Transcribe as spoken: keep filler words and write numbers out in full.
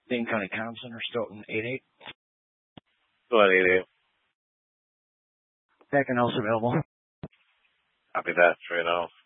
Dane County Comm Center, Stoughton, eight eight. Go ahead, eight eight. Back and else available. Copy that, straight off.